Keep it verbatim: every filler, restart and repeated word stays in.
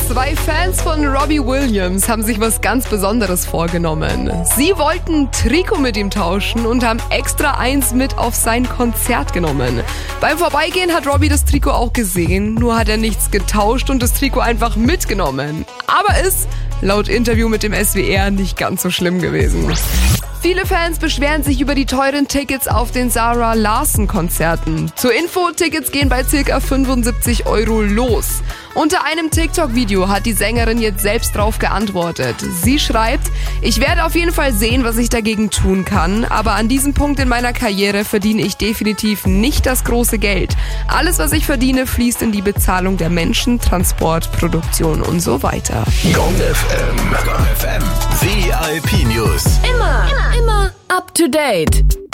Zwei Fans von Robbie Williams haben sich was ganz Besonderes vorgenommen. Sie wollten ein Trikot mit ihm tauschen und haben extra eins mit auf sein Konzert genommen. Beim Vorbeigehen hat Robbie das Trikot auch gesehen, nur hat er nichts getauscht und das Trikot einfach mitgenommen. Aber ist, laut Interview mit dem S W R, nicht ganz so schlimm gewesen. Viele Fans beschweren sich über die teuren Tickets auf den Zara Larsson-Konzerten. Zur Info, Tickets gehen bei ca. fünfundsiebzig Euro los. Unter einem TikTok-Video hat die Sängerin jetzt selbst drauf geantwortet. Sie schreibt, ich werde auf jeden Fall sehen, was ich dagegen tun kann, aber an diesem Punkt in meiner Karriere verdiene ich definitiv nicht das große Geld. Alles, was ich verdiene, fließt in die Bezahlung der Menschen, Transport, Produktion und so weiter. Gong F M. Gong F M. V I P News. Immer, immer, immer up to date.